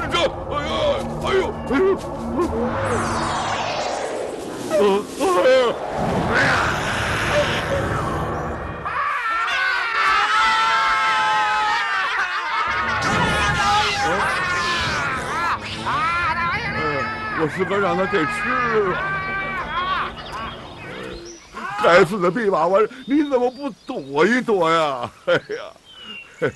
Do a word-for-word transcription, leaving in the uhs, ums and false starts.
这，哎呀，哎呦，哎呦，呃，哎呀！我是该让他给吃了。该死的毕娃娃，你怎么不躲一躲呀？哎呀！